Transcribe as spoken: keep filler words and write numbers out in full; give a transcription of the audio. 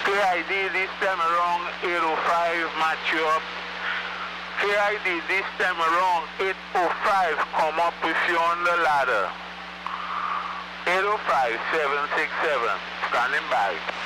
K I D this time around eight oh five, match you up. K I D this time around eight oh five, come up with you on the ladder. eight oh five, seven six seven, standing by.